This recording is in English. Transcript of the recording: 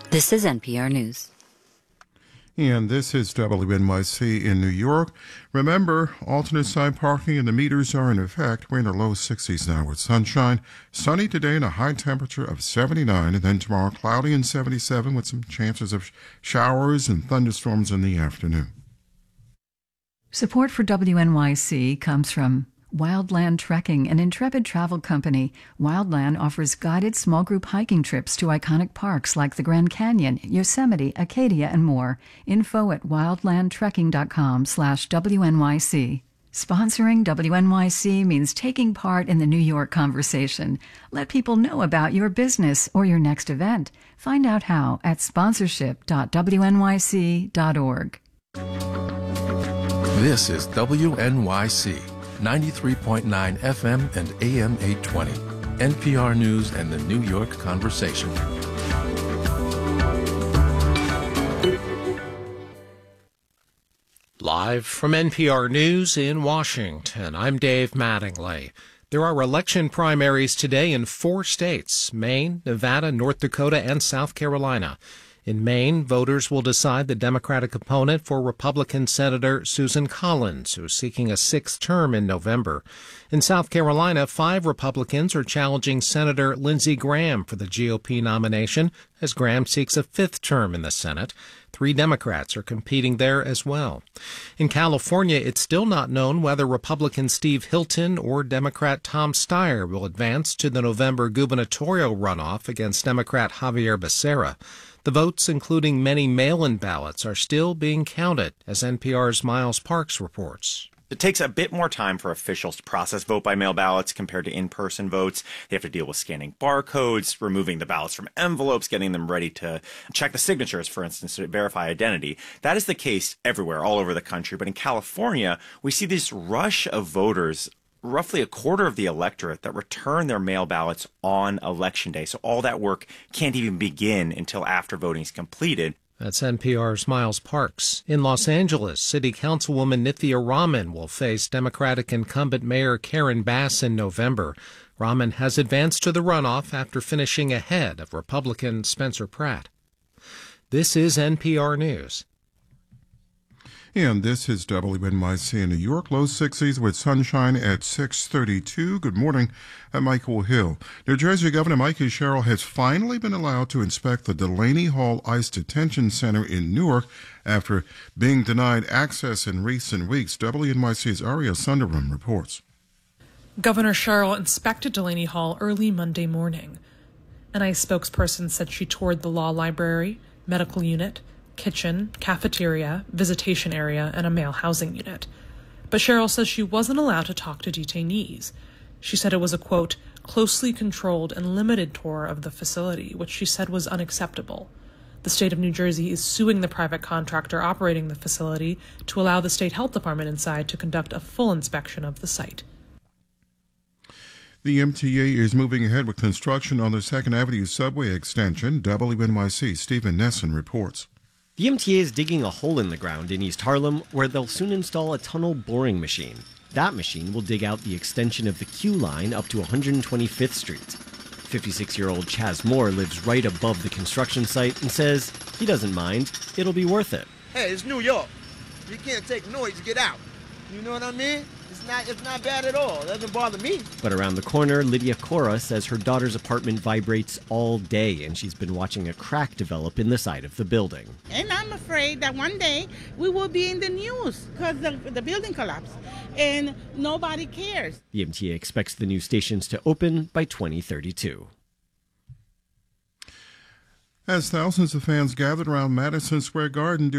This is NPR News. And this is WNYC in New York. Remember, alternate side parking and the meters are in effect. We're in the low 60s now with sunshine. Sunny today and a high temperature of 79. And then tomorrow, cloudy and 77 with some chances of showers and thunderstorms in the afternoon. Support for WNYC comes from Wildland Trekking, an intrepid travel company. Wildland offers guided small group hiking trips to iconic parks like the Grand Canyon, Yosemite, Acadia, and more. Info at wildlandtrekking.com/WNYC. Sponsoring WNYC means taking part in the New York conversation. Let people know about your business or your next event. Find out how at sponsorship.wnyc.org. This is WNYC. 93.9 FM and AM 820. NPR News and the New York Conversation. Live from NPR News in Washington, I'm Dave Mattingly. There are election primaries today in 4 states: Maine, Nevada, North Dakota, and South Carolina. In Maine, voters will decide the Democratic opponent for Republican Senator Susan Collins, who is seeking a 6th term in November. In South Carolina, 5 Republicans are challenging Senator Lindsey Graham for the GOP nomination, as Graham seeks a 5th term in the Senate. 3 Democrats are competing there as well. In California, it's still not known whether Republican Steve Hilton or Democrat Tom Steyer will advance to the November gubernatorial runoff against Democrat Javier Becerra. The votes, including many mail-in ballots, are still being counted, as NPR's Miles Parks reports. It takes a bit more time for officials to process vote-by-mail ballots compared to in-person votes. They have to deal with scanning barcodes, removing the ballots from envelopes, getting them ready to check the signatures, for instance, to verify identity. That is the case everywhere, all over the country. But in California, we see this rush of voters, roughly a quarter of the electorate, that return their mail ballots on Election Day. So all that work can't even begin until after voting is completed. That's NPR's Miles Parks. In Los Angeles, City Councilwoman Nithya Raman will face Democratic incumbent Mayor Karen Bass in November. Raman has advanced to the runoff after finishing ahead of Republican Spencer Pratt. This is NPR News. And this is WNYC in New York, low 60s with sunshine at 6:32. Good morning. I'm Michael Hill. New Jersey Governor Mikey Sherrill has finally been allowed to inspect the Delaney Hall ICE Detention Center in Newark after being denied access in recent weeks. WNYC's Aria Sundaram reports. Governor Sherrill inspected Delaney Hall early Monday morning. An ICE spokesperson said she toured the law library, medical unit, kitchen, cafeteria, visitation area, and a male housing unit. But Sherrill says she wasn't allowed to talk to detainees. She said it was a, quote, closely controlled and limited tour of the facility, which she said was unacceptable. The state of New Jersey is suing the private contractor operating the facility to allow the state health department inside to conduct a full inspection of the site. The MTA is moving ahead with construction on the 2nd Avenue subway extension. WNYC Stephen Nesson reports. The MTA is digging a hole in the ground in East Harlem where they'll soon install a tunnel boring machine. That machine will dig out the extension of the Q line up to 125th Street. 56-year-old Chaz Moore lives right above the construction site and says he doesn't mind. It'll be worth it. Hey, it's New York. You can't take noise, get out. You know what I mean? It's not bad at all. It doesn't bother me. But around the corner, Lydia Cora says her daughter's apartment vibrates all day, and she's been watching a crack develop in the side of the building. And I'm afraid that one day we will be in the news because the building collapsed, and nobody cares. The MTA expects the new stations to open by 2032. As thousands of fans gathered around Madison Square Garden